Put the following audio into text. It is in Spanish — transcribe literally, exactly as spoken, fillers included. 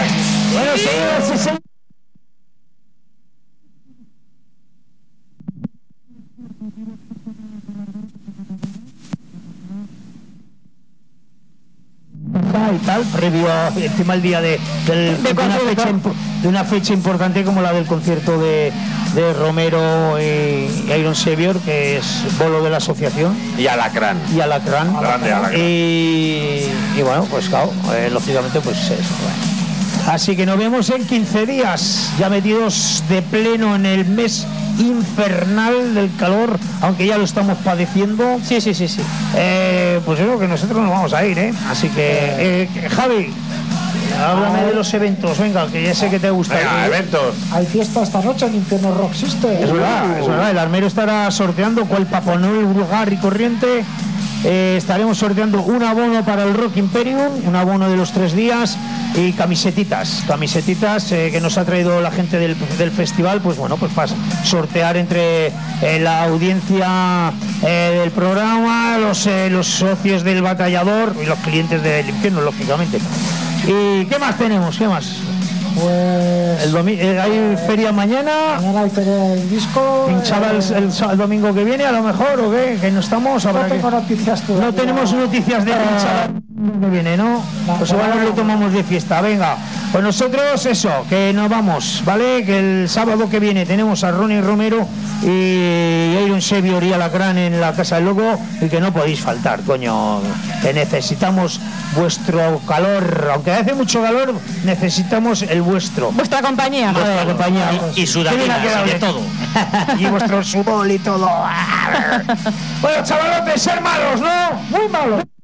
Bueno, señoras y señores. Y tal, previo a encima el día de, del, de, una fecha, de una fecha importante como la del concierto de, de Romero y Iron Savior, que es bolo de la asociación, y Alacrán y Alacrán, Grande Alacrán. Y, y bueno, pues claro, eh, lógicamente pues eso, bueno. Así que nos vemos en quince días, ya metidos de pleno en el mes infernal del calor, aunque ya lo estamos padeciendo. Sí, sí, sí, sí. Eh, pues yo creo que nosotros nos vamos a ir, ¿eh? Así que, eh, Javi, háblame de los eventos, venga, que ya sé que te gusta. Venga, eventos. Hay fiesta esta noche en Infierno Rock System. Es verdad, es verdad, el armero estará sorteando cual Papá Noel vulgar y corriente. Eh, estaremos sorteando un abono para el Rock Imperium, un abono de los tres días y camisetitas, camisetitas eh, que nos ha traído la gente del, del festival, pues bueno, pues para sortear entre eh, la audiencia eh, del programa, los, eh, los socios del batallador y los clientes del infierno, lógicamente. ¿Y qué más tenemos? ¿Qué más? Pues el domi- eh, hay feria mañana. Mañana hay feria del disco. Pinchada eh, el, el, el domingo que viene, a lo mejor, o qué, que no estamos. No habrá tengo que... noticias todavía. No tenemos noticias de pinchada que viene, ¿no? No, Pues no, igual nos no. lo tomamos de fiesta. Venga, pues nosotros eso, que nos vamos, ¿vale? Que el sábado que viene tenemos a Ronnie Romero y Iron Savior y Alacrán en la Casa del Loco, y que no podéis faltar, coño, que necesitamos vuestro calor, aunque hace mucho calor, necesitamos el vuestro. Vuestra compañía. Vuestra compañía. Y, y sudadinas, y de todo. Y vuestro sudor y todo. Bueno, chavalotes, ser malos, ¿no? Muy malos.